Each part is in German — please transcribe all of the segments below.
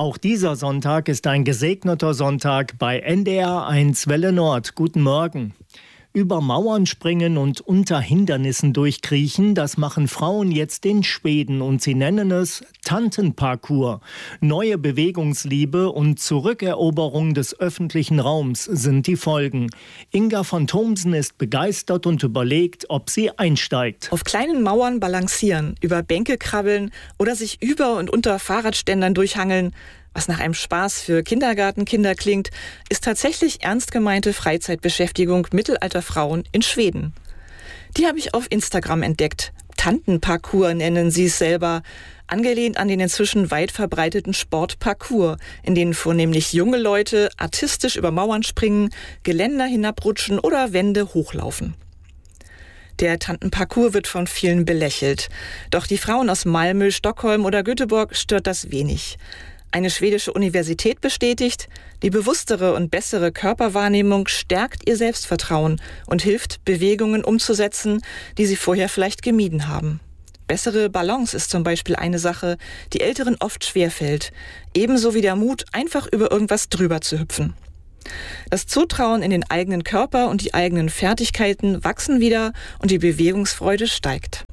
Auch dieser Sonntag ist ein gesegneter Sonntag bei NDR1 Welle Nord. Guten Morgen. Über Mauern springen und unter Hindernissen durchkriechen, das machen Frauen jetzt in Schweden und sie nennen es Tantenparcours. Neue Bewegungsliebe und Zurückeroberung des öffentlichen Raums sind die Folgen. Inga von Thomsen ist begeistert und überlegt, ob sie einsteigt. Auf kleinen Mauern balancieren, über Bänke krabbeln oder sich über und unter Fahrradständern durchhangeln. Was nach einem Spaß für Kindergartenkinder klingt, ist tatsächlich ernst gemeinte Freizeitbeschäftigung mittelalter Frauen in Schweden. Die habe ich auf Instagram entdeckt. Tantenparcours nennen sie es selber, angelehnt an den inzwischen weit verbreiteten Sportparcours, in denen vornehmlich junge Leute artistisch über Mauern springen, Geländer hinabrutschen oder Wände hochlaufen. Der Tantenparcours wird von vielen belächelt. Doch die Frauen aus Malmö, Stockholm oder Göteborg stört das wenig. Eine schwedische Universität bestätigt, die bewusstere und bessere Körperwahrnehmung stärkt ihr Selbstvertrauen und hilft, Bewegungen umzusetzen, die sie vorher vielleicht gemieden haben. Bessere Balance ist zum Beispiel eine Sache, die Älteren oft schwerfällt, ebenso wie der Mut, einfach über irgendwas drüber zu hüpfen. Das Zutrauen in den eigenen Körper und die eigenen Fertigkeiten wachsen wieder und die Bewegungsfreude steigt.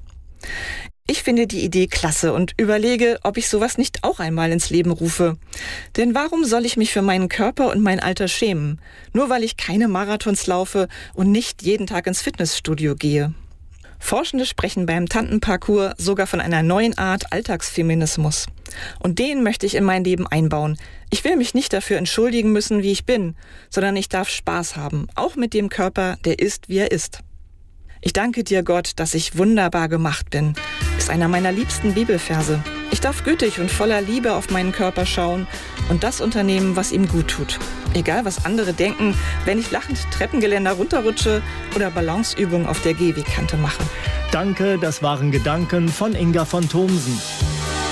Ich finde die Idee klasse und überlege, ob ich sowas nicht auch einmal ins Leben rufe. Denn warum soll ich mich für meinen Körper und mein Alter schämen? Nur weil ich keine Marathons laufe und nicht jeden Tag ins Fitnessstudio gehe. Forschende sprechen beim Tantenparcours sogar von einer neuen Art Alltagsfeminismus. Und den möchte ich in mein Leben einbauen. Ich will mich nicht dafür entschuldigen müssen, wie ich bin, sondern ich darf Spaß haben, auch mit dem Körper, der ist, wie er ist. Ich danke dir, Gott, dass ich wunderbar gemacht bin, ist einer meiner liebsten Bibelverse. Ich darf gütig und voller Liebe auf meinen Körper schauen und das unternehmen, was ihm gut tut. Egal, was andere denken, wenn ich lachend Treppengeländer runterrutsche oder Balanceübungen auf der Gehwegkante mache. Danke, das waren Gedanken von Inga von Thomsen.